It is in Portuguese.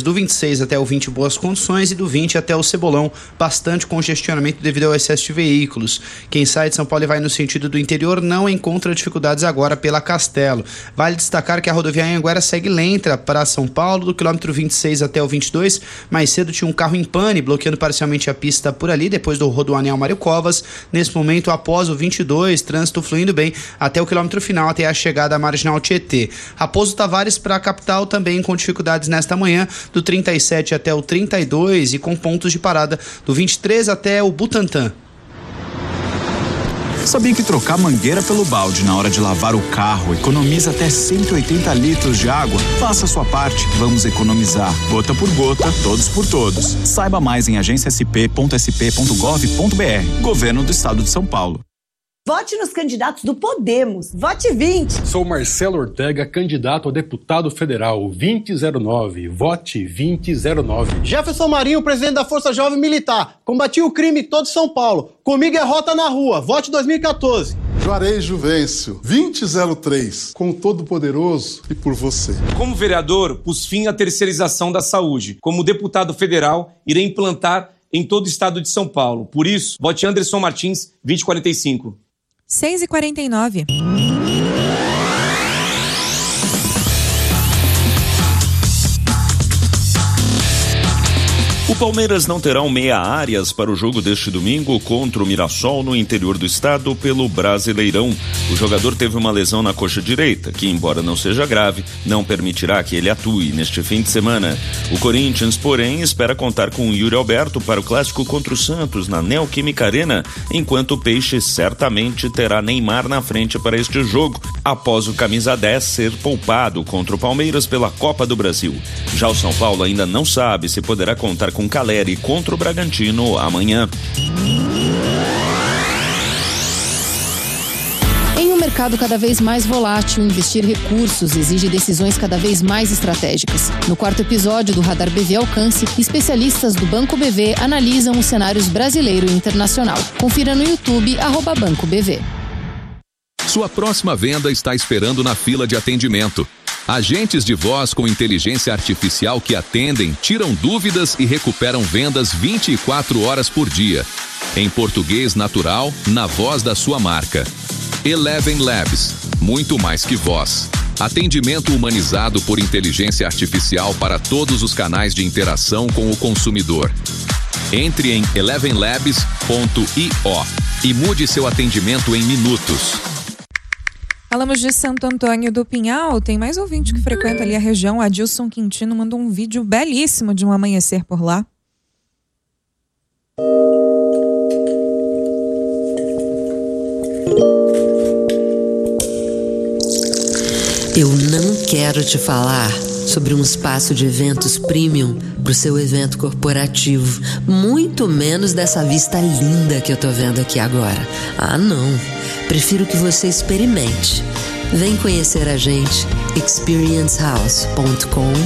do 26 até o 20 boas condições e do 20 até o Cebolão bastante congestionamento devido ao excesso de veículos. Quem sai de São Paulo e vai no sentido do interior não encontra dificuldades agora pela Castelo. Vale destacar que a rodoviária Anhanguera segue lenta para São Paulo, do quilômetro 26 até o 22. Mais cedo tinha um carro em pane, bloqueando parcialmente a pista por ali, depois do rodoanel Mário Covas. Nesse momento, após o 22, trânsito fluindo bem até o quilômetro final, até a chegada à Marginal Tietê. Raposo Tavares para a capital também com dificuldades nesta manhã, do 37 até o 32 e com pontos de parada do 23 até o Butantã. Sabia que trocar mangueira pelo balde na hora de lavar o carro economiza até 180 litros de água? Faça a sua parte, vamos economizar. Gota por gota, todos por todos. Saiba mais em agenciasp.sp.gov.br. Governo do Estado de São Paulo. Vote nos candidatos do Podemos. Vote 20. Sou Marcelo Ortega, candidato a deputado federal. 2009. Vote 2009. Jefferson Marinho, presidente da Força Jovem Militar. Combati o crime em todo São Paulo. Comigo é Rota na Rua. Vote 2014. Juarez Juvencio, 2003. Com o Todo-Poderoso e por você. Como vereador, pus fim à terceirização da saúde. Como deputado federal, irei implantar em todo o estado de São Paulo. Por isso, vote Anderson Martins, 2045. 6h49. O Palmeiras não terá um meia Arias para o jogo deste domingo contra o Mirassol no interior do estado pelo Brasileirão. O jogador teve uma lesão na coxa direita, que embora não seja grave, não permitirá que ele atue neste fim de semana. O Corinthians, porém, espera contar com o Yuri Alberto para o clássico contra o Santos na Neoquímica Arena, enquanto o Peixe certamente terá Neymar na frente para este jogo, após o camisa 10 ser poupado contra o Palmeiras pela Copa do Brasil. Já o São Paulo ainda não sabe se poderá contar com Caleri contra o Bragantino amanhã. Em um mercado cada vez mais volátil, investir recursos exige decisões cada vez mais estratégicas. No quarto episódio do Radar BV Alcance, especialistas do Banco BV analisam os cenários brasileiro e internacional. Confira no YouTube @Banco BV. Sua próxima venda está esperando na fila de atendimento. Agentes de voz com inteligência artificial que atendem, tiram dúvidas e recuperam vendas 24 horas por dia. Em português natural, na voz da sua marca. Eleven Labs, muito mais que voz. Atendimento humanizado por inteligência artificial para todos os canais de interação com o consumidor. Entre em elevenlabs.io e mude seu atendimento em minutos. Falamos de Santo Antônio do Pinhal, tem mais ouvinte que frequenta ali a região. Adilson Quintino mandou um vídeo belíssimo de um amanhecer por lá. Eu não quero te falar sobre um espaço de eventos premium para o seu evento corporativo, muito menos dessa vista linda que eu tô vendo aqui agora. Ah, não. Prefiro que você experimente. Vem conhecer a gente, experiencehouse.com.br.